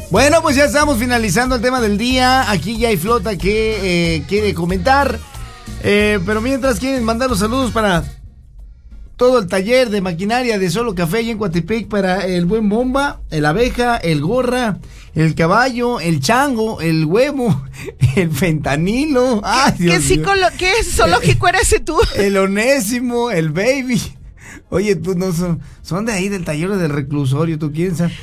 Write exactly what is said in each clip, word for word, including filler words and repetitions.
Bueno, pues ya estamos finalizando el tema del día. Aquí ya hay flota que eh, quiere comentar. Eh, pero mientras quieren mandar los saludos para todo el taller de maquinaria de Solo Café y en Coatepec, para el buen Bomba, el Abeja, el Gorra, el Caballo, el Chango, el Huevo, el Fentanilo. Ay, ¿Qué, Dios ¿qué, mío. psicolo- qué zoológico eres tú? El Onésimo, el Baby. Oye, tú no son, son de ahí del taller del reclusorio, ¿tú quién sabes?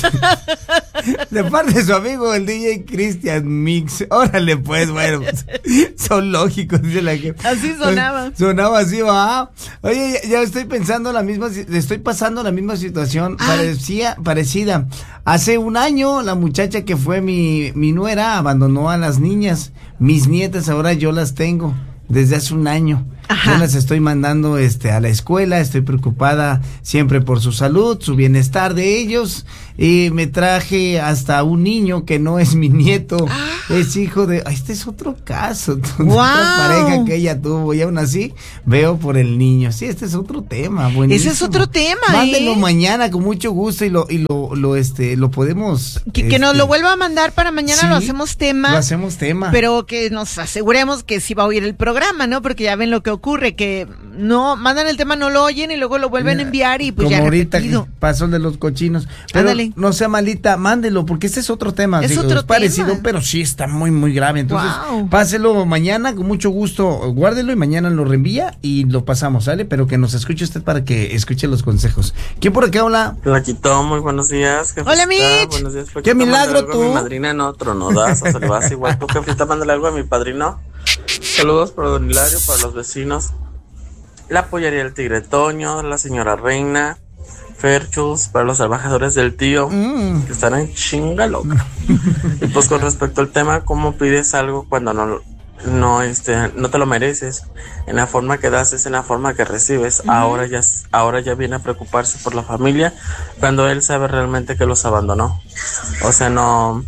De parte de su amigo, el D J Christian Mix. Órale, pues, bueno, pues, son lógicos, dice la que. Así sonaba. Sonaba así, va. Oye, ya, ya estoy pensando la misma, le estoy pasando la misma situación, Ay. parecía, parecida. Hace un año, la muchacha que fue mi, mi nuera abandonó a las niñas. Mis nietas ahora yo las tengo desde hace un año. Ajá. Yo las estoy mandando este a la escuela, estoy preocupada siempre por su salud, su bienestar de ellos, y me traje hasta un niño que no es mi nieto, Ah. es hijo de, ay, este es otro caso, Wow. otra pareja que ella tuvo, y aún así veo por el niño. Sí, este es otro tema, buenísimo. Ese es otro tema, Mándenlo ¿eh? mañana con mucho gusto y lo y lo, lo este lo podemos Que, que nos este, lo vuelva a mandar para mañana, sí, lo hacemos tema. Lo hacemos tema. Pero que nos aseguremos que sí va a oír el programa, ¿no? Porque ya ven lo que ocurre, que no, mandan el tema, no lo oyen y luego lo vuelven a enviar y pues como ya ahorita repetido. que pasó el de los cochinos. Pero Ándale. no sea malita, mándelo, porque este es otro tema. Es digo, otro es parecido, tema. pero sí está muy, muy grave. Entonces, Wow. páselo mañana con mucho gusto, guárdelo y mañana lo reenvía y lo pasamos, ¿sale? Pero que nos escuche usted para que escuche los consejos. ¿Quién por acá habla? Flaquito, muy buenos días. Jefita. Hola, Mitch. Buenos días, Flaquito. Qué milagro, Mándale algo tú. A mi madrina no, tronodazo, se le va a hacer igual. Tú, Jefita, mándale algo a mi padrino. Saludos para Don Hilario, para los vecinos. La pollería del Tigre Toño, la señora Reina, Ferchus, para los trabajadores del tío, Mm. que están en chinga loca. Y pues con respecto al tema, ¿cómo pides algo cuando no, no, este, no te lo mereces? En la forma que das es en la forma que recibes. Uh-huh. Ahora ya, ahora ya viene a preocuparse por la familia cuando él sabe realmente que los abandonó. O sea, no,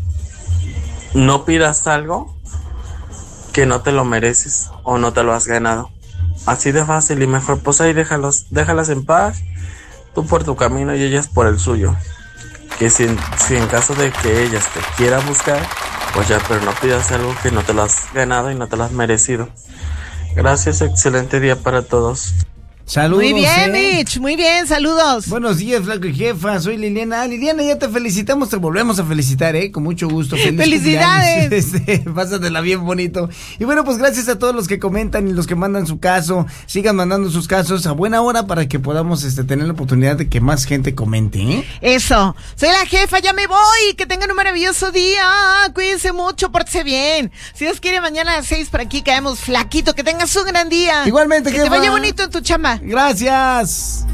no pidas algo que no te lo mereces o no te lo has ganado. Así de fácil, y mejor pues ahí déjalos, déjalas en paz, tú por tu camino y ellas por el suyo. Que si, si en caso de que ellas te quieran buscar, pues ya, pero no pidas algo que no te lo has ganado y no te lo has merecido. Gracias, excelente día para todos. Saludos. Muy bien, ¿eh? Mitch, muy bien, saludos. Buenos días, Flaco y Jefa, soy Liliana. Ah, Liliana, ya te felicitamos, te volvemos a felicitar, ¿eh? Con mucho gusto. Feliz ¡Felicidades! cumpleaños. Este, pásatela bien bonito. Y bueno, pues gracias a todos los que comentan y los que mandan su caso. Sigan mandando sus casos a buena hora para que podamos este, tener la oportunidad de que más gente comente, ¿eh? Eso, soy la jefa, ya me voy, que tengan un maravilloso día, cuídense mucho, pórtense bien. Si Dios quiere, mañana a las seis por aquí caemos Flaquito, que tengas un gran día. Igualmente, que jefa. te vaya bonito en tu chamba. Gracias.